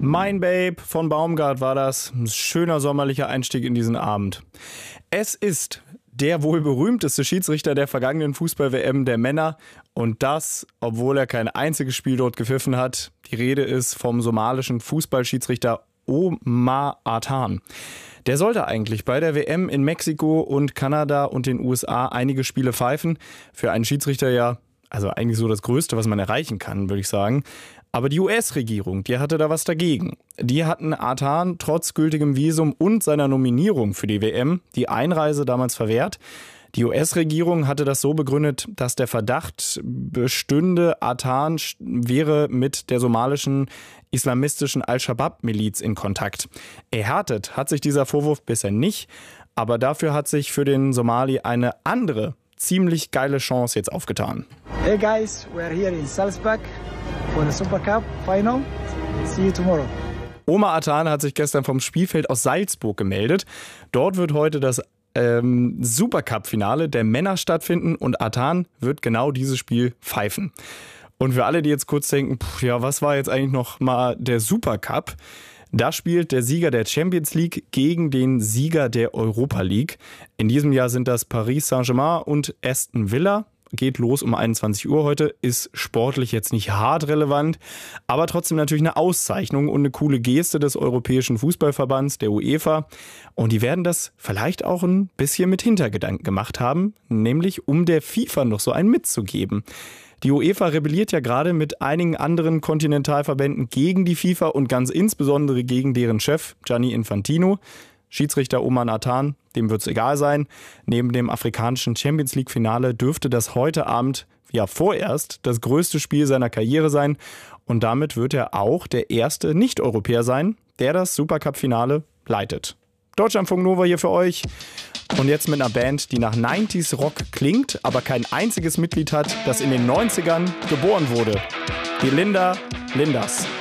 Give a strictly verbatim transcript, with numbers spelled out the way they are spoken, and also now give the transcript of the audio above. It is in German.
Mein Babe von Baumgart war das. Ein schöner sommerlicher Einstieg in diesen Abend. Es ist der wohl berühmteste Schiedsrichter der vergangenen Fußball-W M der Männer. Und das, obwohl er kein einziges Spiel dort gepfiffen hat. Die Rede ist vom somalischen Fußballschiedsrichter Omar Artan. Der sollte eigentlich bei der W M in Mexiko und Kanada und den U S A einige Spiele pfeifen. Für einen Schiedsrichter ja, also eigentlich so das Größte, was man erreichen kann, würde ich sagen. Aber die U S-Regierung, die hatte da was dagegen. Die hatten Artan trotz gültigem Visum und seiner Nominierung für die W M die Einreise damals verwehrt. Die U S-Regierung hatte das so begründet, dass der Verdacht bestünde, Artan wäre mit der somalischen islamistischen Al-Shabaab-Miliz in Kontakt. Erhärtet hat sich dieser Vorwurf bisher nicht, aber dafür hat sich für den Somali eine andere, ziemlich geile Chance jetzt aufgetan. Hey guys, we are here in Salzburg for the Super Cup final. See you tomorrow. Omar Artan hat sich gestern vom Spielfeld aus Salzburg gemeldet. Dort wird heute das ähm, Supercup-Finale der Männer stattfinden und Artan wird genau dieses Spiel pfeifen. Und für alle, die jetzt kurz denken, pff, ja, was war jetzt eigentlich noch mal der Supercup? Da spielt der Sieger der Champions League gegen den Sieger der Europa League. In diesem Jahr sind das Paris Saint-Germain und Aston Villa. Geht los um einundzwanzig Uhr heute, ist sportlich jetzt nicht hart relevant, aber trotzdem natürlich eine Auszeichnung und eine coole Geste des Europäischen Fußballverbands, der UEFA. Und die werden das vielleicht auch ein bisschen mit Hintergedanken gemacht haben, nämlich um der FIFA noch so einen mitzugeben. Die UEFA rebelliert ja gerade mit einigen anderen Kontinentalverbänden gegen die FIFA und ganz insbesondere gegen deren Chef Gianni Infantino. Schiedsrichter Omar Artan, dem wird es egal sein. Neben dem afrikanischen Champions-League-Finale dürfte das heute Abend ja vorerst das größte Spiel seiner Karriere sein. Und damit wird er auch der erste Nicht-Europäer sein, der das Supercup-Finale leitet. Deutschlandfunk Nova hier für euch. Und jetzt mit einer Band, die nach neunziger Rock klingt, aber kein einziges Mitglied hat, das in den neunzigern geboren wurde. Die Linda Lindas.